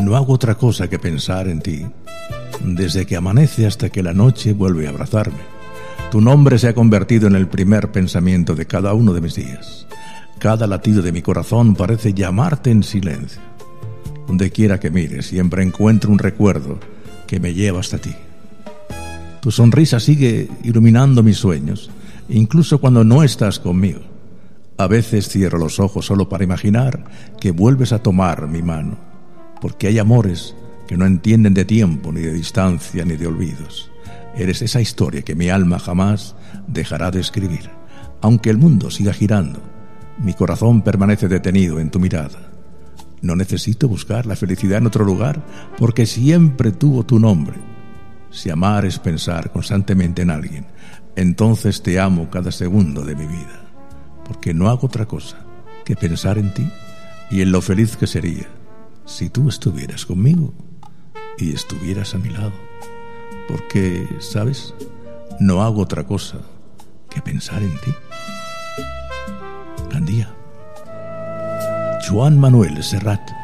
no hago otra cosa que pensar en ti, desde que amanece hasta que la noche vuelve a abrazarme. Tu nombre se ha convertido en el primer pensamiento de cada uno de mis días. Cada latido de mi corazón parece llamarte en silencio. Donde quiera que mire, siempre encuentro un recuerdo que me lleva hasta ti. Tu sonrisa sigue iluminando mis sueños, incluso cuando no estás conmigo. A veces cierro los ojos solo para imaginar que vuelves a tomar mi mano, porque hay amores que no entienden de tiempo, ni de distancia, ni de olvidos. Eres esa historia que mi alma jamás dejará de escribir. Aunque el mundo siga girando, mi corazón permanece detenido en tu mirada. No necesito buscar la felicidad en otro lugar, porque siempre tuvo tu nombre. Si amar es pensar constantemente en alguien, entonces te amo cada segundo de mi vida, porque no hago otra cosa que pensar en ti y en lo feliz que sería si tú estuvieras conmigo y estuvieras a mi lado. Porque, ¿sabes? No hago otra cosa que pensar en ti. Gran día. Joan Manuel Serrat.